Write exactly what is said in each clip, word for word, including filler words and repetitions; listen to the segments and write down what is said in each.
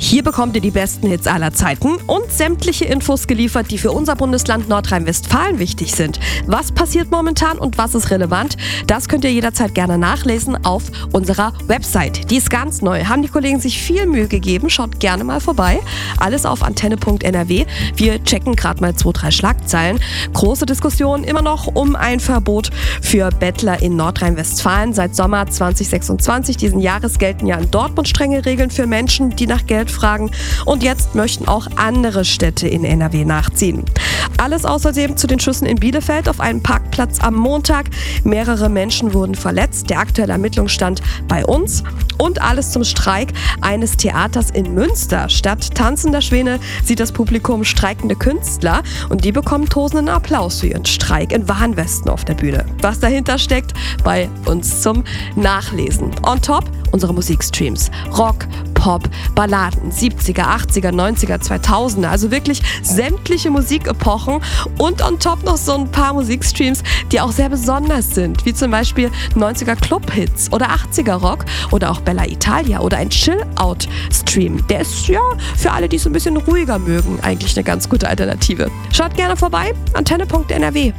Hier bekommt ihr die besten Hits aller Zeiten und sämtliche Infos geliefert, die für unser Bundesland Nordrhein-Westfalen wichtig sind. Was passiert momentan und was ist relevant? Das könnt ihr jederzeit gerne nachlesen auf unserer Website. Die ist ganz neu, haben die Kollegen sich viel Mühe gegeben. Schaut gerne mal vorbei. Alles auf antenne punkt n r w. Wir checken gerade mal zwei, drei Schlagzeilen. Große Diskussion immer noch um ein Verbot für Bettler in Nordrhein-Westfalen. Seit Sommer zwanzig sechsundzwanzig diesen Jahres gelten ja in Dortmund strenge Regeln für Menschen, die nach Geld fragen. Und jetzt möchten auch andere Städte in N R W nachziehen. Alles außerdem zu den Schüssen in Bielefeld auf einem Parkplatz am Montag. Mehrere Menschen wurden verletzt. Der aktuelle Ermittlungsstand bei uns. Und alles zum Streik eines Theaters in Münster. Statt tanzender Schwäne sieht das Publikum streikende Künstler. Und die bekommen tosenden Applaus für ihren Streik in Warnwesten auf der Bühne. Was dahinter steckt, bei uns zum Nachlesen. On top unsere Musikstreams. Rock, Pop, Balladen, siebziger, achtziger, neunziger, zweitausender. Also wirklich sämtliche Musikepochen. Und on top noch so ein paar Musikstreams, die auch sehr besonders sind. Wie zum Beispiel neunziger Club-Hits oder achtziger Rock oder auch Bella Italia oder ein Chill-Out-Stream. Der ist ja für alle, die es ein bisschen ruhiger mögen, eigentlich eine ganz gute Alternative. Schaut gerne vorbei, antenne punkt n r w.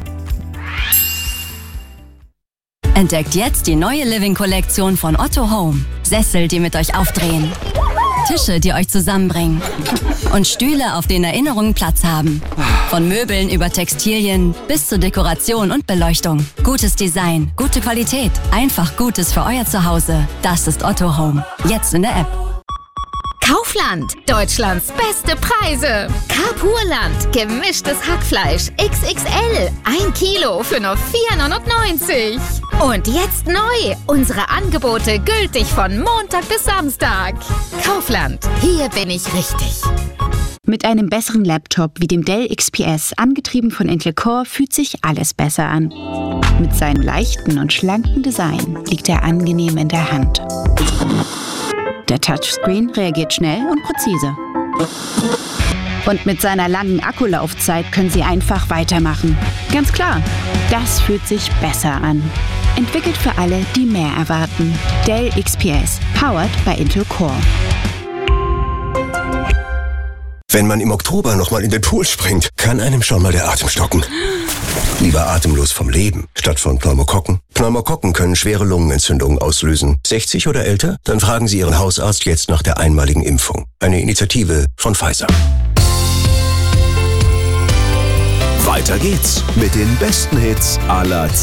Entdeckt jetzt die neue Living-Kollektion von Otto Home. Sessel, die mit euch aufdrehen. Tische, die euch zusammenbringen. Und Stühle, auf denen Erinnerungen Platz haben. Von Möbeln über Textilien bis zur Dekoration und Beleuchtung. Gutes Design, gute Qualität. Einfach Gutes für euer Zuhause. Das ist Otto Home. Jetzt in der App. Kaufland, Deutschlands beste Preise. Carpurland, gemischtes Hackfleisch X X L, ein Kilo für nur vier neunundneunzig. Und jetzt neu, unsere Angebote gültig von Montag bis Samstag. Kaufland, hier bin ich richtig. Mit einem besseren Laptop wie dem Dell X P S, angetrieben von Intel Core, fühlt sich alles besser an. Mit seinem leichten und schlanken Design liegt er angenehm in der Hand. Der Touchscreen reagiert schnell und präzise. Und mit seiner langen Akkulaufzeit können Sie einfach weitermachen. Ganz klar, das fühlt sich besser an. Entwickelt für alle, die mehr erwarten. Dell X P S, powered by Intel Core. Wenn man im Oktober nochmal in den Pool springt, kann einem schon mal der Atem stocken. Lieber atemlos vom Leben, statt von Pneumokokken. Pneumokokken können schwere Lungenentzündungen auslösen. sechzig oder älter? Dann fragen Sie Ihren Hausarzt jetzt nach der einmaligen Impfung. Eine Initiative von Pfizer. Weiter geht's mit den besten Hits aller Zeiten.